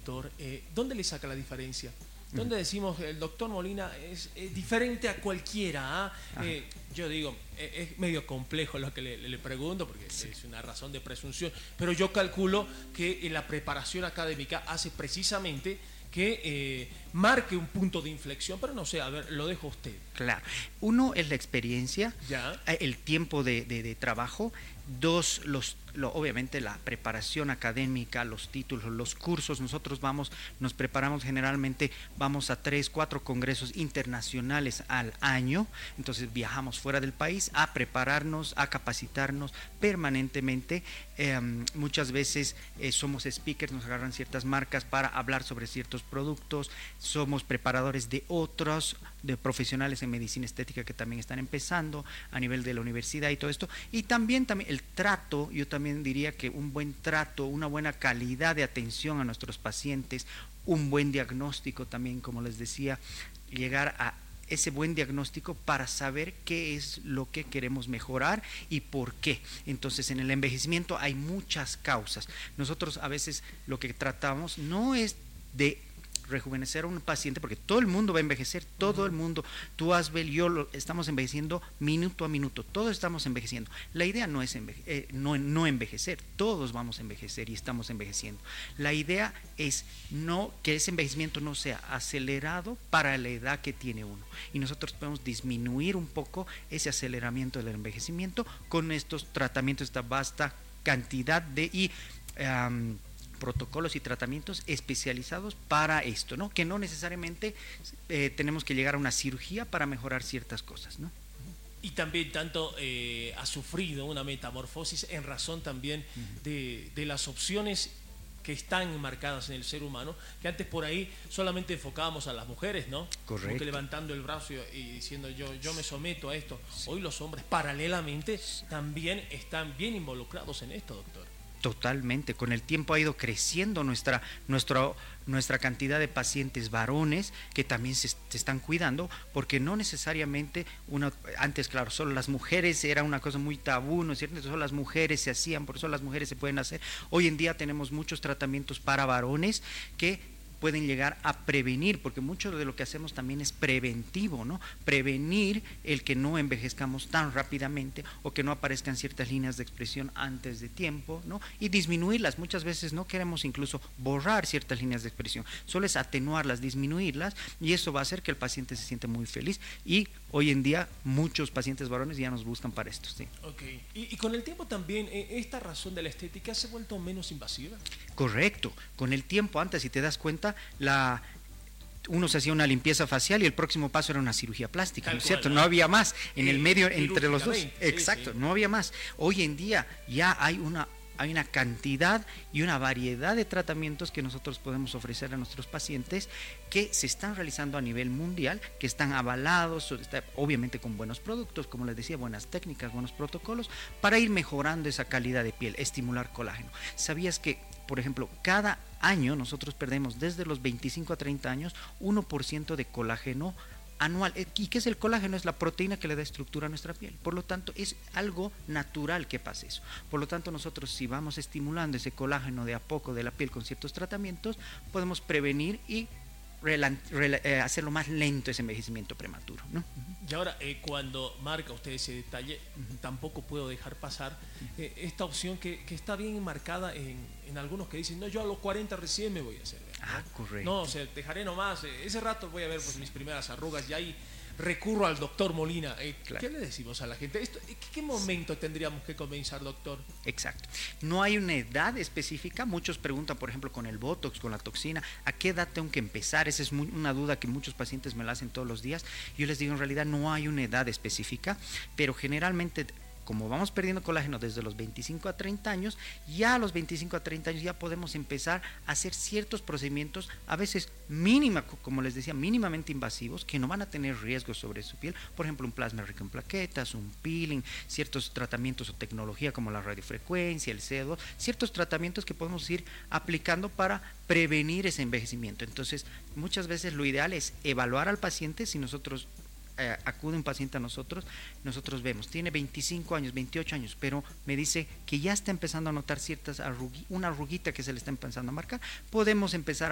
doctor, ¿dónde le saca la diferencia? ¿Dónde decimos el doctor Molina es diferente a cualquiera? Yo digo, es medio complejo lo que le pregunto, porque sí, es una razón de presunción, pero yo calculo que la preparación académica hace precisamente que marque un punto de inflexión, pero no sé, a ver, lo dejo a usted. Claro, uno es la experiencia, ¿Ya? El tiempo de trabajo. Dos, obviamente la preparación académica, los títulos, los cursos. Nosotros nos preparamos generalmente, vamos a 3, 4 congresos internacionales al año. Entonces viajamos fuera del país a prepararnos, a capacitarnos permanentemente. Muchas veces somos speakers, nos agarran ciertas marcas para hablar sobre ciertos productos. Somos preparadores de otros, de profesionales en medicina estética que también están empezando a nivel de la universidad y todo esto. Y también el trato, yo también diría que un buen trato, una buena calidad de atención a nuestros pacientes, un buen diagnóstico también, como les decía, llegar a ese buen diagnóstico para saber qué es lo que queremos mejorar y por qué. Entonces, en el envejecimiento hay muchas causas. Nosotros a veces lo que tratamos no es de rejuvenecer a un paciente, porque todo el mundo va a envejecer, todo el mundo, tú, Asbel, yo, estamos envejeciendo minuto a minuto, todos estamos envejeciendo. La idea no es no envejecer, todos vamos a envejecer y estamos envejeciendo. La idea es que ese envejecimiento no sea acelerado para la edad que tiene uno, y nosotros podemos disminuir un poco ese aceleramiento del envejecimiento con estos tratamientos, esta vasta cantidad de protocolos y tratamientos especializados para esto, ¿no? Que no necesariamente tenemos que llegar a una cirugía para mejorar ciertas cosas, ¿no? Y también tanto ha sufrido una metamorfosis en razón también de las opciones que están marcadas en el ser humano, que antes por ahí solamente enfocábamos a las mujeres, ¿no? Correcto. Como que levantando el brazo y diciendo yo me someto a esto. Sí. Hoy los hombres paralelamente también están bien involucrados en esto, doctor. Totalmente, con el tiempo ha ido creciendo nuestra cantidad de pacientes varones que también se están cuidando, porque no necesariamente antes, claro, solo las mujeres era una cosa muy tabú, ¿no es cierto? Solo las mujeres se hacían, por eso las mujeres se pueden hacer. Hoy en día tenemos muchos tratamientos para varones que pueden llegar a prevenir, porque mucho de lo que hacemos también es preventivo, ¿no? Prevenir el que no envejezcamos tan rápidamente o que no aparezcan ciertas líneas de expresión antes de tiempo, ¿no? Y disminuirlas. Muchas veces no queremos incluso borrar ciertas líneas de expresión, solo es atenuarlas, disminuirlas, y eso va a hacer que el paciente se siente muy feliz. Y hoy en día muchos pacientes varones ya nos buscan para esto, sí. Okay. Y con el tiempo también esta razón de la estética se ha vuelto menos invasiva. Correcto, con el tiempo, antes, si te das cuenta, uno se hacía una limpieza facial y el próximo paso era una cirugía plástica, ¿no es cierto? No había más en el medio entre los dos. Exacto, sí. No había más. Hoy en día ya hay una cantidad y una variedad de tratamientos que nosotros podemos ofrecer a nuestros pacientes, que se están realizando a nivel mundial, que están avalados, obviamente con buenos productos, como les decía, buenas técnicas, buenos protocolos, para ir mejorando esa calidad de piel, estimular colágeno. ¿Sabías que, por ejemplo, cada año nosotros perdemos desde los 25 a 30 años 1% de colágeno anual? ¿Y qué es el colágeno? Es la proteína que le da estructura a nuestra piel. Por lo tanto, es algo natural que pase eso. Por lo tanto, nosotros, si vamos estimulando ese colágeno de a poco de la piel con ciertos tratamientos, podemos prevenir y hacerlo más lento ese envejecimiento prematuro, ¿no? Y ahora, cuando marca usted ese detalle, tampoco puedo dejar pasar esta opción que está bien enmarcada en algunos que dicen, no, yo a los 40 recién me voy a hacer, ¿no? Correcto. No, o sea, dejaré nomás, ese rato voy a ver pues, mis primeras arrugas, y ahí recurro al doctor Molina. Claro. ¿Qué le decimos a la gente? ¿Qué momento tendríamos que comenzar, doctor? Exacto. No hay una edad específica. Muchos preguntan, por ejemplo, con el Botox, con la toxina, ¿a qué edad tengo que empezar? Esa es una duda que muchos pacientes me la hacen todos los días. Yo les digo, en realidad no hay una edad específica, pero generalmente, como vamos perdiendo colágeno desde los 25 a 30 años, ya a los 25 a 30 años ya podemos empezar a hacer ciertos procedimientos, a veces como les decía, mínimamente invasivos, que no van a tener riesgos sobre su piel. Por ejemplo, un plasma rico en plaquetas, un peeling, ciertos tratamientos o tecnología como la radiofrecuencia, el CO2, ciertos tratamientos que podemos ir aplicando para prevenir ese envejecimiento. Entonces, muchas veces lo ideal es evaluar al paciente. Si nosotros acude un paciente a nosotros vemos, tiene 25 años, 28 años, pero me dice que ya está empezando a notar una arruguita que se le está empezando a marcar, podemos empezar